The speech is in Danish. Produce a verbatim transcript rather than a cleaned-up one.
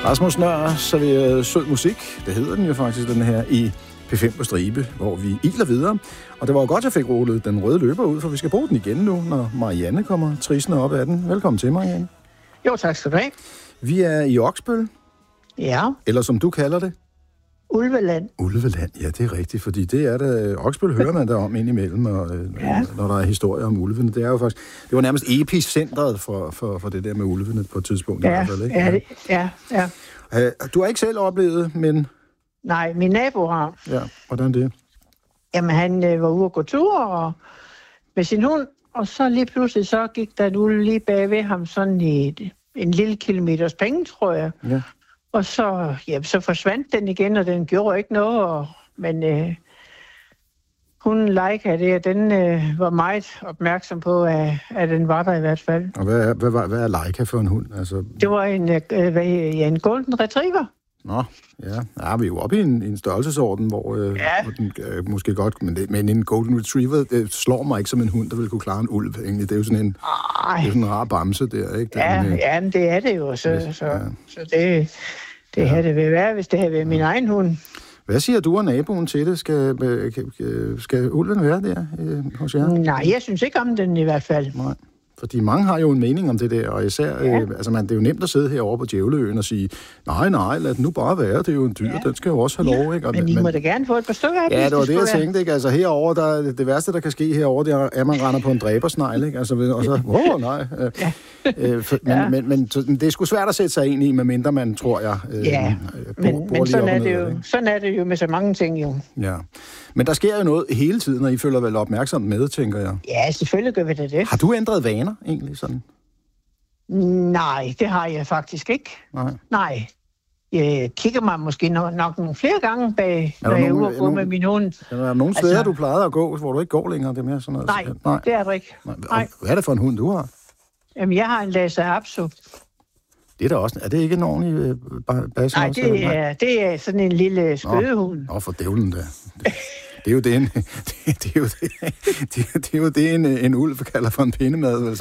Rasmus Nøhr serverer sød musik. Det hedder den jo faktisk, den her i P fem på stribe, hvor vi iler videre. Og det var jo godt, at jeg fik rullet den røde løber ud, for vi skal bruge den igen nu, når Marianne kommer trisende op af den. Velkommen til, Marianne. Jo, tak skal du have. Vi er i Oksbøl. Ja. Eller som du kalder det. Ulveland. Ulveland, ja, det er rigtigt, fordi det er det. Oksbøl hører man der om indimellem, og, ja. Når der er historier om ulvene. Det er jo faktisk, det var nærmest epicentret for, for, for det der med ulvene på et tidspunkt. Ja, i hvert fald, ikke? ja, det, ja, ja. Du har ikke selv oplevet, men... Nej, min nabo har. Ja, hvordan det? Jamen, han øh, var ude at gå tur og, med sin hund, og så lige pludselig så gik der en ulv lige bag ved ham, sådan i et, en lille kilometers penge, tror jeg. Ja. Og så, ja, så forsvandt den igen, og den gjorde ikke noget. Og, men øh, hun Leica, det, den øh, var meget opmærksom på, at, at den var der i hvert fald. Og hvad er, hvad, hvad, hvad er Leica for en hund? Altså... Det var en, øh, hvad, ja, en golden retriever. Nå, ja. Ja, vi er jo oppe i en, en størrelsesorden, hvor, øh, ja. hvor den øh, måske godt... Men, det, men en golden retriever, det slår mig ikke som en hund, der vil kunne klare en ulv, egentlig. Det er jo sådan en, det er sådan en rar bamse der, ikke? Den, ja, øh, ja, men det er det jo, så, ja. så, så det, det ja. havde det vil være, hvis det havde været min egen hund. Hvad siger du og naboen til det? Skal, skal, skal ulven være der øh, hos jer? Nej, jeg synes ikke om den i hvert fald. Nej. Fordi mange har jo en mening om det der, og især, ja. øh, altså man, det er jo nemt at sidde herovre på Djævleøen og sige, nej, nej, lad den nu bare være, det er jo en dyr, ja. Den skal jo også have lov, ikke? Og, men I men, må da gerne få et par stykker af. Ja, det var det, jeg tænkte, ikke? Altså herovre, der, det værste, der kan ske herovre, det er, at man render på en dræbersnegl, ikke? Altså, og så, åh, oh, nej. Øh, ja. øh, for, men, ja. men, men, men det er sgu svært at sætte sig ind i, medmindre man, tror jeg, øh, ja, bor, men, bor men sådan, er det ned, jo, ikke? sådan er det jo med så mange ting, jo. Ja. Men der sker jo noget hele tiden, og I følger vel opmærksomt med, tænker jeg. Ja, selvfølgelig gør vi det det. Har du ændret vaner, egentlig, sådan? Nej, det har jeg faktisk ikke. Nej. Nej. Jeg kigger mig måske nok, nok nogle flere gange bag, når jeg er ude og gå med min hund. Er der nogle steder, altså, du plejede at gå, hvor du ikke går længere? Det er mere sådan noget? Nej, nej, det er det ikke. Nej. Nej. Hvad er det for en hund, du har? Jamen, jeg har en Lhasa Apso. Det er da også... Er det ikke en ordentlig øh, basse? Nej, det er, det er sådan en lille skødehund. Nå, for dævlen da. Det, det er jo det, en, det, det, er jo det, det, det, er jo det en, en ulv kalder for en pindemad, vel?